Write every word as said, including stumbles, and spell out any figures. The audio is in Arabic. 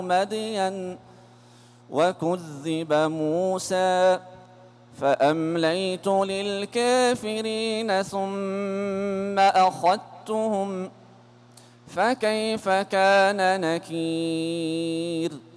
مدين وكذب موسى فأمليت للكافرين ثم أخذتهم فكيف كان نكير.